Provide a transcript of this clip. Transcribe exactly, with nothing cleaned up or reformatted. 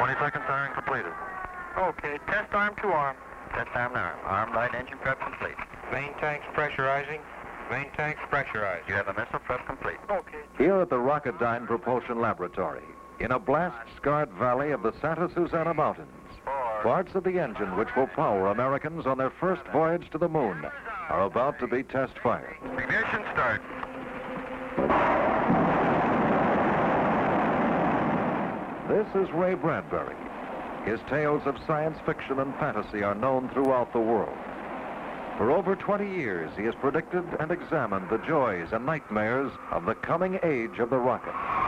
twenty seconds, firing completed. Okay, test arm to arm. Test arm to arm. Arm light engine prep complete. Main tanks pressurizing. Main tanks pressurized. You have a missile prep complete. Okay. Here at the Rocketdyne Propulsion Laboratory, in a blast-scarred valley of the Santa Susana Mountains, parts of the engine which will power Americans on their first voyage to the moon are about to be test fired. Ignition start. This is Ray Bradbury. His tales of science fiction and fantasy are known throughout the world. For over twenty years, he has predicted and examined the joys and nightmares of the coming age of the rocket.